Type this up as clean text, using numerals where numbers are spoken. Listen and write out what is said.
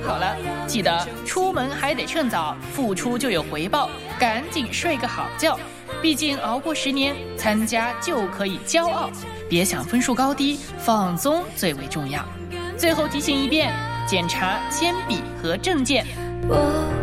考了，记得出门还得趁早，付出就有回报，赶紧睡个好觉。毕竟熬过10年，参加就可以骄傲，别想分数高低，放松最为重要。最后提醒一遍，检查铅笔和证件。